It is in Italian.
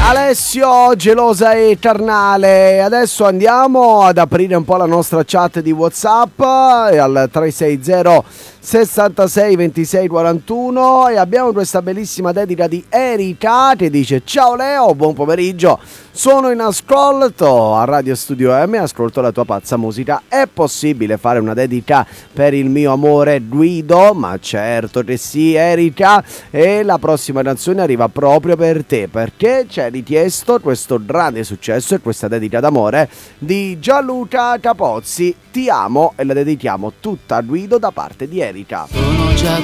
Alessio, gelosa e carnale. Adesso andiamo ad aprire un po' la nostra chat di WhatsApp al 360 66 26 41 e abbiamo questa bellissima dedica di Erika che dice: ciao Leo, buon pomeriggio, sono in ascolto a Radio Studio M, ascolto la tua pazza musica. È possibile fare una dedica per il mio amore Guido? Ma certo che sì, Erika, e la prossima canzone arriva proprio per te perché c'è richiesto questo grande successo e questa dedica d'amore di Gianluca Capozzi. Ti amo, e la dedichiamo tutta a Guido da parte di Erika. Sono già